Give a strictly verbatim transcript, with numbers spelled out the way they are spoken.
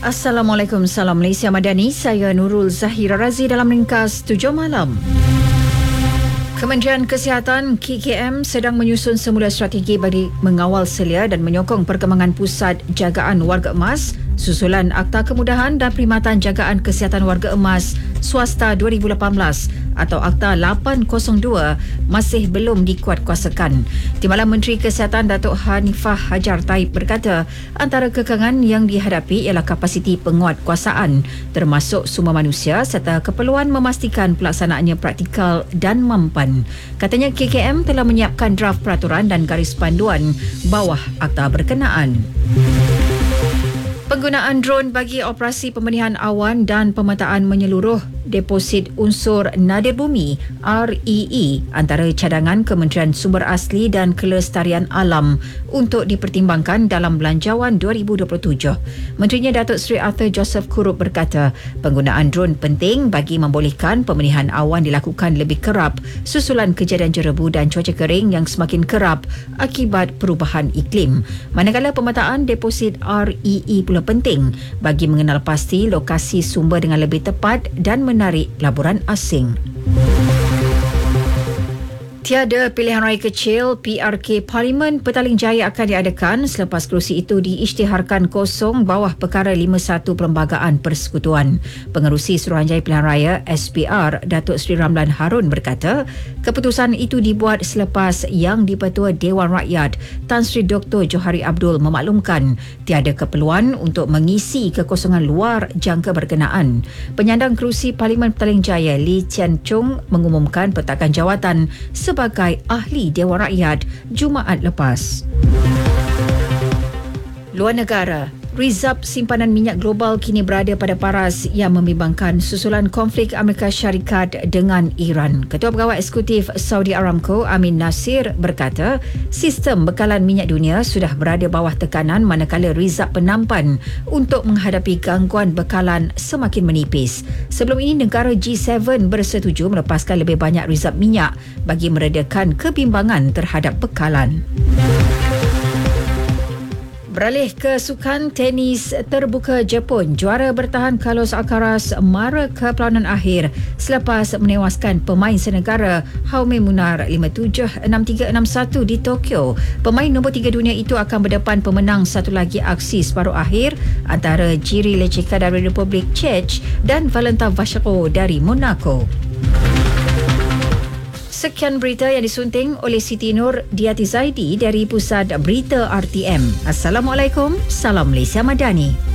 Assalamualaikum, salam Malaysia Madani. Saya Nurul Zahira Razi dalam ringkas tujuh malam. Kementerian Kesihatan K K M sedang menyusun semula strategi bagi mengawal selia dan menyokong perkembangan pusat jagaan warga emas susulan Akta Kemudahan dan Perkhidmatan Jagaan Kesihatan Warga Emas Swasta dua ribu lapan belas atau Akta lapan kosong dua masih belum dikuatkuasakan. Timbalan Menteri Kesihatan Datuk Hanifah Hajar Taib berkata antara kekangan yang dihadapi ialah kapasiti penguatkuasaan termasuk sumber manusia serta keperluan memastikan pelaksanaannya praktikal dan mampan. Katanya K K M telah menyiapkan draft peraturan dan garis panduan bawah akta berkenaan. Penggunaan drone bagi operasi pembendihan awan dan pemetaan menyeluruh deposit unsur nadir bumi R E E antara cadangan Kementerian Sumber Asli dan Kelestarian Alam untuk dipertimbangkan dalam Belanjawan dua ribu dua puluh tujuh. Menterinya Datuk Seri Arthur Joseph Kurup berkata, penggunaan drone penting bagi membolehkan pembendihan awan dilakukan lebih kerap susulan kejadian jerebu dan cuaca kering yang semakin kerap akibat perubahan iklim. Manakala pemetaan deposit R E E pula penting bagi mengenal pasti lokasi sumber dengan lebih tepat dan menarik laburan asing. Tiada pilihan raya kecil P R K Parlimen Petaling Jaya akan diadakan selepas kerusi itu diisytiharkan kosong bawah perkara lima puluh satu Perlembagaan Persekutuan. Pengerusi Suruhanjaya Pilihan Raya S P R Datuk Seri Ramlan Harun berkata, keputusan itu dibuat selepas Yang di-Pertua Dewan Rakyat Tan Sri Doktor Johari Abdul memaklumkan tiada keperluan untuk mengisi kekosongan luar jangka berkenaan. Penyandang kerusi Parlimen Petaling Jaya Lee Chian Chung mengumumkan petakan jawatan sebagai ahli Dewan Rakyat Jumaat lepas. Luar negara, Rizab simpanan minyak global kini berada pada paras yang membimbangkan susulan konflik Amerika Syarikat dengan Iran. Ketua Pegawai Eksekutif Saudi Aramco Amin Nasir berkata, sistem bekalan minyak dunia sudah berada bawah tekanan manakala rizab penampan untuk menghadapi gangguan bekalan semakin menipis. Sebelum ini, negara G tujuh bersetuju melepaskan lebih banyak rizab minyak bagi meredakan kebimbangan terhadap bekalan. Beralih ke sukan tenis terbuka Jepun, juara bertahan Carlos Alcaraz mara ke perlawanan akhir selepas menewaskan pemain senegara Jaume Munar lima tujuh, enam tiga, enam satu di Tokyo. Pemain nombor tiga dunia itu akan berdepan pemenang satu lagi aksi separuh akhir antara Jiří Lečeka dari Republik Czech dan Valentin Vachereau dari Monaco. Sekian berita yang disunting oleh Siti Nur Diati Zaidi dari Pusat Berita R T M. Assalamualaikum, salam Malaysia Madani.